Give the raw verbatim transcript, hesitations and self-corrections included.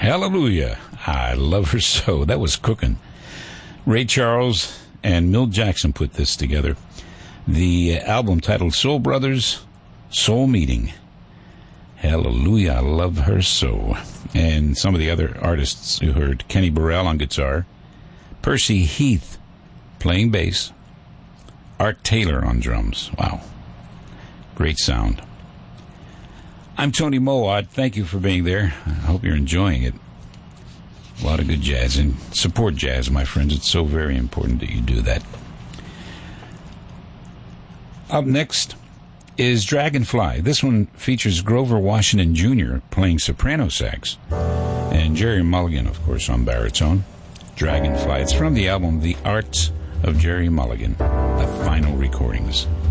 Hallelujah. I love her so. That was cooking. Ray Charles and Milt Jackson put this together. The album titled Soul Brothers, Soul Meeting. Hallelujah. I love her so. And some of the other artists you heard, Kenny Burrell on guitar, Percy Heath playing bass, Art Taylor on drums. Wow. Great sound. I'm Tony Mowat. Thank you for being there. I hope you're enjoying it. A lot of good jazz. And support jazz, my friends. It's so very important that you do that. Up next is Dragonfly. This one features Grover Washington Junior playing soprano sax. And Jerry Mulligan, of course, on baritone. Dragonfly. It's from the album The Arts of Jerry Mulligan, the final recordings.